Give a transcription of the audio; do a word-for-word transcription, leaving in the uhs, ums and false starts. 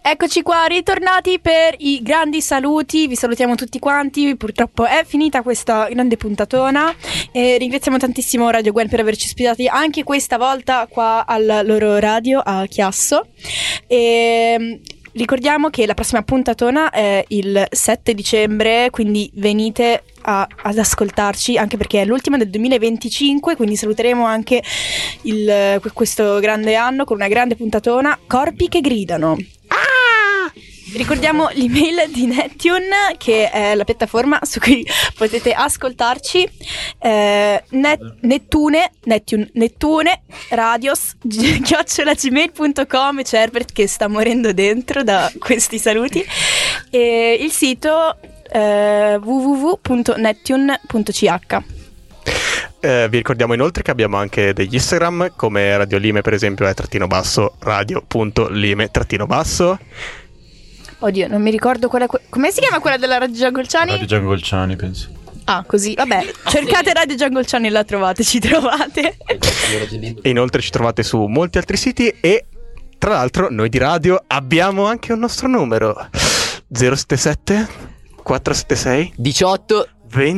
Eccoci qua, ritornati per i grandi saluti. Vi salutiamo tutti quanti. Purtroppo è finita questa grande puntatona e ringraziamo tantissimo Radio Gwen per averci ospitati anche questa volta qua alla loro radio a Chiasso. E ricordiamo che la prossima puntatona è il sette dicembre, quindi venite a, ad ascoltarci, anche perché è l'ultima del duemilaventicinque, quindi saluteremo anche il, questo grande anno con una grande puntatona. Corpi che gridano. Ricordiamo l'email di Nettune, che è la piattaforma su cui potete ascoltarci. eh, Net, Nettune Nettune Nettune Radios chiocciola gmail punto com. C'è Herbert che sta morendo dentro da questi saluti. E il sito eh, w w w punto nettune punto c h. Eh, vi ricordiamo inoltre che abbiamo anche degli Instagram, come Radio Lime per esempio è trattino basso radio.lime trattino basso. Oddio, non mi ricordo qual è que- come si chiama quella della Radio Giangolciani? Radio Giangolciani, penso. Ah, così, vabbè, cercate Radio Giangolciani e la trovate, ci trovate. E inoltre ci trovate su molti altri siti e tra l'altro noi di radio abbiamo anche un nostro numero: zero sette sette quattro sette sei diciotto venti